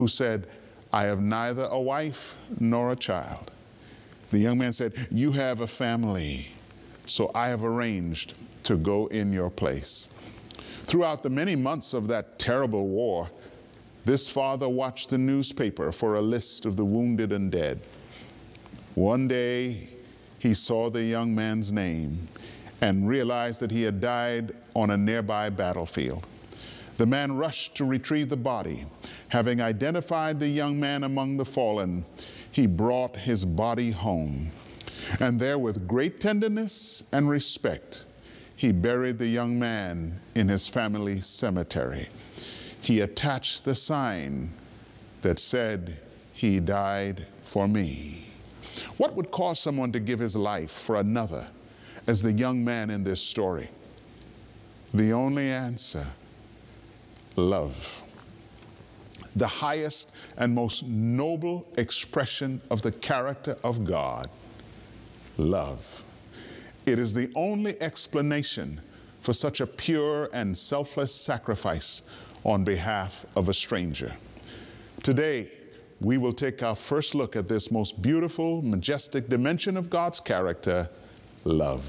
who said, "I have neither a wife nor a child." The young man said, "You have a family, so I have arranged to go in your place." Throughout the many months of that terrible war, this father watched the newspaper for a list of the wounded and dead. One day, he saw the young man's name and realized that he had died on a nearby battlefield. The man rushed to retrieve the body. Having identified the young man among the fallen, he brought his body home. And there, with great tenderness and respect, he buried the young man in his family cemetery. He attached the sign that said, "He died for me." What would cause someone to give his life for another, as the young man in this story? The only answer: love. The highest and most noble expression of the character of God, love. It is the only explanation for such a pure and selfless sacrifice on behalf of a stranger. Today, we will take our first look at this most beautiful, majestic dimension of God's character, love.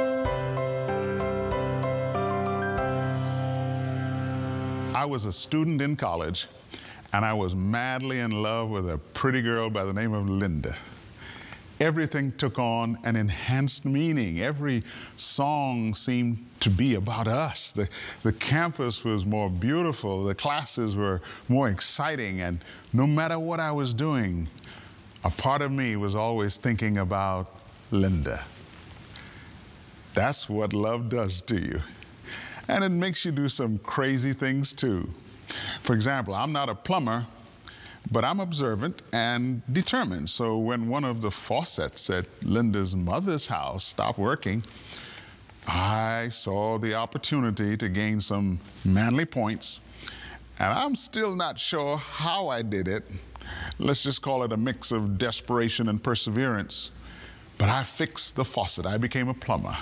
I was a student in college, and I was madly in love with a pretty girl by the name of Linda. Everything took on an enhanced meaning. Every song seemed to be about us. The campus was more beautiful. The classes were more exciting. And no matter what I was doing, a part of me was always thinking about Linda. That's what love does to you. And it makes you do some crazy things too. For example, I'm not a plumber, but I'm observant and determined. So when one of the faucets at Linda's mother's house stopped working, I saw the opportunity to gain some manly points. And I'm still not sure how I did it. Let's just call it a mix of desperation and perseverance. But I fixed the faucet. I became a plumber.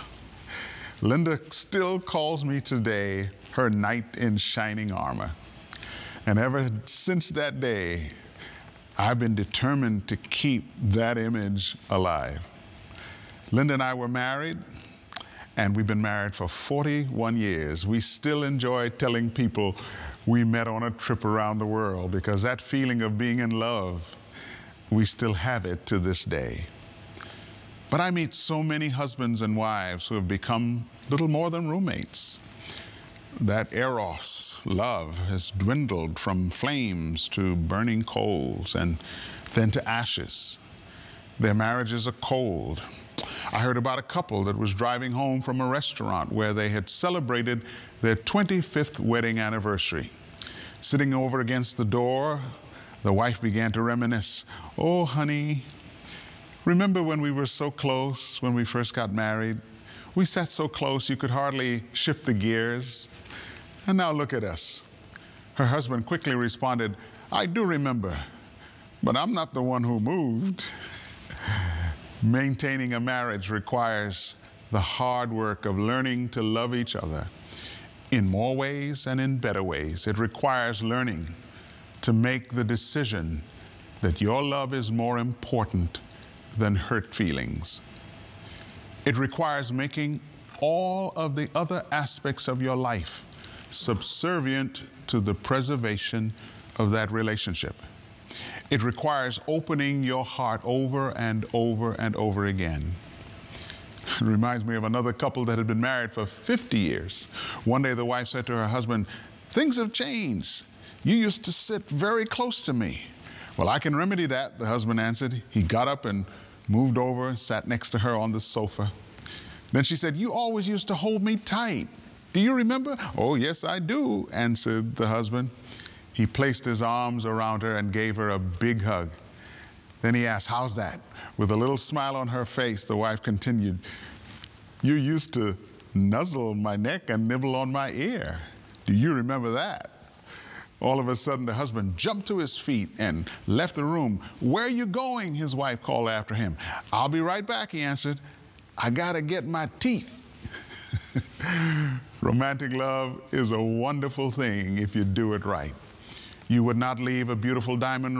Linda still calls me today her knight in shining armor. And ever since that day, I've been determined to keep that image alive. Linda and I were married, and we've been married for 41 years. We still enjoy telling people we met on a trip around the world, because that feeling of being in love, we still have it to this day. But I meet so many husbands and wives who have become little more than roommates. That eros, love, has dwindled from flames to burning coals and then to ashes. Their marriages are cold. I heard about a couple that was driving home from a restaurant where they had celebrated their 25th wedding anniversary. Sitting over against the door, the wife began to reminisce. "Oh, honey, remember when we were so close when we first got married? We sat so close you could hardly shift the gears. And now look at us." Her husband quickly responded, "I do remember, but I'm not the one who moved." Maintaining a marriage requires the hard work of learning to love each other in more ways and in better ways. It requires learning to make the decision that your love is more important than hurt feelings. It requires making all of the other aspects of your life subservient to the preservation of that relationship. It requires opening your heart over and over and over again. It reminds me of another couple that had been married for 50 years. One day the wife said to her husband, "Things have changed. You used to sit very close to me." "Well, I can remedy that," the husband answered. He got up and moved over and sat next to her on the sofa. Then she said, "You always used to hold me tight. Do you remember?" "Oh, yes, I do," answered the husband. He placed his arms around her and gave her a big hug. Then he asked, "How's that?" With a little smile on her face, the wife continued, "You used to nuzzle my neck and nibble on my ear. Do you remember that?" All of a sudden, the husband jumped to his feet and left the room. "Where are you going?" his wife called after him. "I'll be right back," he answered. "I gotta get my teeth." Romantic love is a wonderful thing if you do it right. You would not leave a beautiful diamond